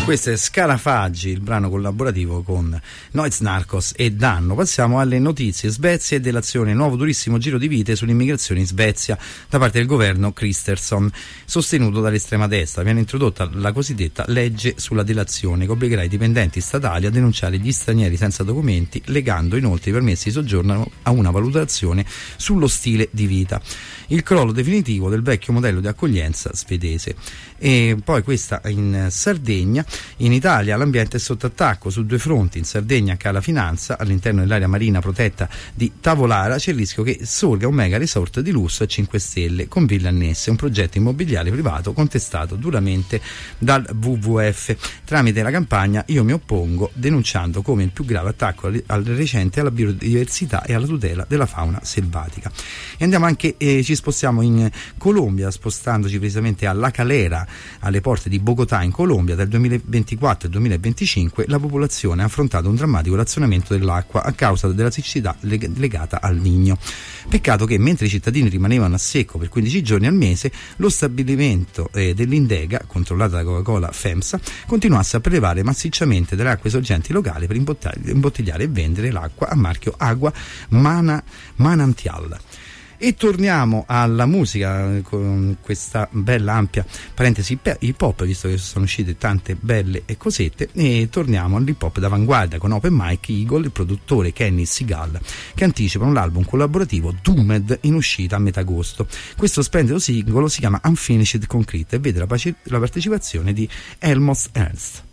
Questo è Scarafaggi, il brano collaborativo con Noiz Narcos e Danno. Passiamo alle notizie. Svezia e delazione, nuovo durissimo giro di vite sull'immigrazione in Svezia da parte del governo Kristersson, sostenuto dall'estrema destra. Viene introdotta la cosiddetta legge sulla delazione, che obbligherà i dipendenti statali a denunciare gli stranieri senza documenti, legando inoltre i permessi di soggiorno a una valutazione sullo stile di vita. Il crollo definitivo del vecchio modello di accoglienza svedese. E poi questa in Sardegna. In Italia l'ambiente è sotto attacco su due fronti. In Sardegna cala finanza. All'interno dell'area marina protetta di Tavolara c'è il rischio che sorga un mega resort di lusso a 5 stelle con ville annesse, un progetto immobiliare privato contestato duramente dal WWF. Tramite la campagna Io mi oppongo, denunciando come il più grave attacco al recente alla biodiversità e alla tutela della fauna selvatica. E andiamo anche, ci spostiamo in Colombia, spostandoci precisamente a La Calera, alle porte di Bogotà in Colombia. Dal 2024 al 2025 la popolazione ha affrontato un drammatico razionamento dell'acqua a causa della siccità legata al Niño. Peccato che mentre i cittadini rimanevano a secco per 15 giorni al mese, lo stabilimento dell'Indega, controllata da Coca-Cola FEMSA, continuasse a prelevare massicciamente dalle acque sorgenti locali per imbottigliare e vendere l'acqua a marchio Agua Manantial. E torniamo alla musica con questa bella ampia parentesi hip hop, visto che sono uscite tante belle cosette, e torniamo all'hip hop d'avanguardia con Open Mike Eagle, il produttore Kenny Seagal, che anticipano l'album collaborativo Doomed in uscita a metà agosto. Questo splendido singolo si chiama Unfinished Concrete e vede la partecipazione di Elmos Ernst.